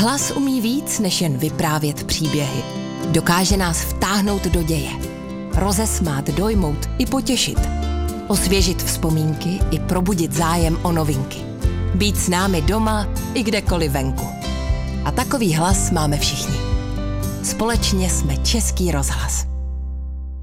Hlas umí víc, než jen vyprávět příběhy. Dokáže nás vtáhnout do děje, rozesmát, dojmout i potěšit, osvěžit vzpomínky i probudit zájem o novinky. Být s námi doma i kdekoliv venku. A takový hlas máme všichni. Společně jsme Český rozhlas.